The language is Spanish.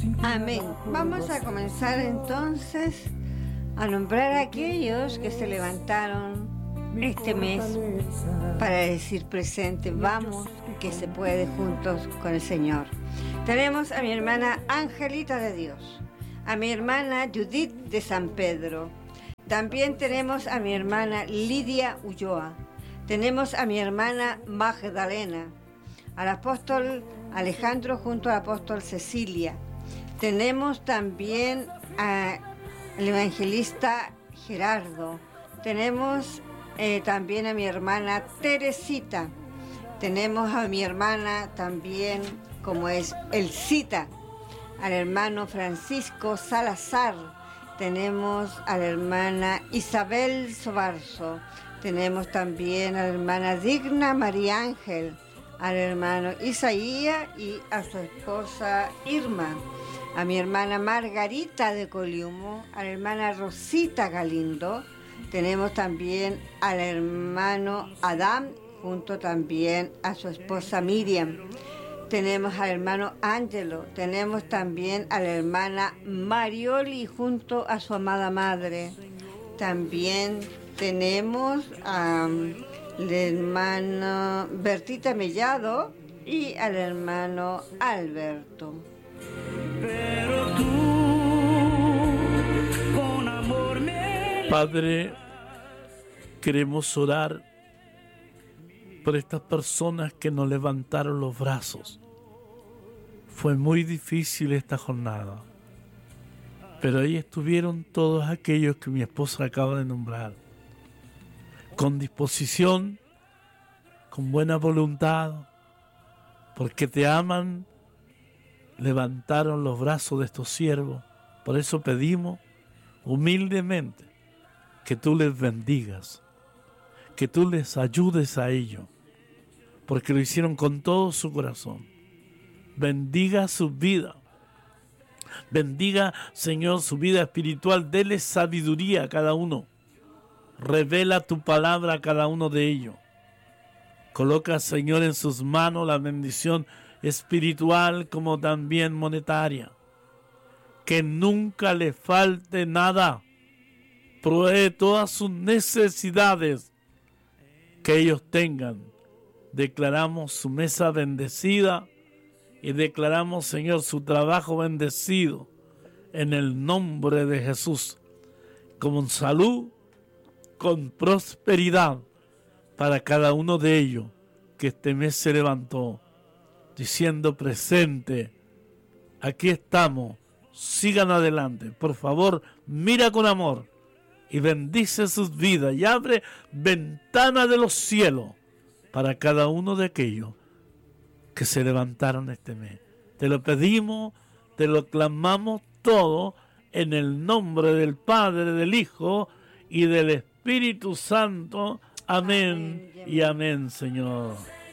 Amén. Vamos a comenzar entonces a nombrar a aquellos que se levantaron este mes para decir presente, vamos, que se puede juntos con el Señor. Tenemos a mi hermana Angelita de Dios, a mi hermana Judith de San Pedro. También tenemos a mi hermana Lidia Ulloa. Tenemos a mi hermana Magdalena, al apóstol Alejandro junto al apóstol Cecilia. Tenemos también al evangelista Gerardo. Tenemos también a mi hermana Teresita. Tenemos a mi hermana también, como es Elcita, al hermano Francisco Salazar. Tenemos a la hermana Isabel Sobarzo. Tenemos también a la hermana Digna María Ángel, al hermano Isaías y a su esposa Irma, a mi hermana Margarita de Coliumo, a la hermana Rosita Galindo. Tenemos también al hermano Adán, junto también a su esposa Miriam. Tenemos al hermano Ángelo, tenemos también a la hermana Marioli junto a su amada madre. También tenemos al hermano Bertita Mellado y al hermano Alberto. Pero tú, con amor me... Padre, queremos orar por estas personas que nos levantaron los brazos. Fue muy difícil esta jornada, pero ahí estuvieron todos aquellos que mi esposa acaba de nombrar, con disposición, con buena voluntad, porque te aman, levantaron los brazos de estos siervos. Por eso pedimos humildemente que tú les bendigas, que tú les ayudes a ellos, porque lo hicieron con todo su corazón. Bendiga su vida. Bendiga, Señor, su vida espiritual. Dele sabiduría a cada uno. Revela tu palabra a cada uno de ellos. Coloca, Señor, en sus manos la bendición espiritual como también monetaria. Que nunca le falte nada. Provee todas sus necesidades que ellos tengan. Declaramos su mesa bendecida y declaramos, Señor, su trabajo bendecido en el nombre de Jesús, con salud, con prosperidad para cada uno de ellos que este mes se levantó diciendo presente, aquí estamos, sigan adelante, por favor, mira con amor y bendice sus vidas y abre ventana de los cielos para cada uno de aquellos que se levantaron este mes. Te lo pedimos, te lo clamamos todo en el nombre del Padre, del Hijo y del Espíritu Santo. Amén y amén, Señor.